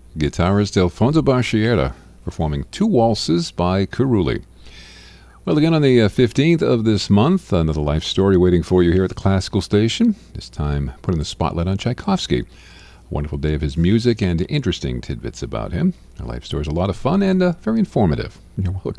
guitarist Alfonso Basciera performing Two Waltzes by Cerulli. Well, again on the 15th of this month, another life story waiting for you here at the Classical Station. This time putting the spotlight on Tchaikovsky. A wonderful day of his music and interesting tidbits about him. Our life story is a lot of fun and very informative. You're welcome.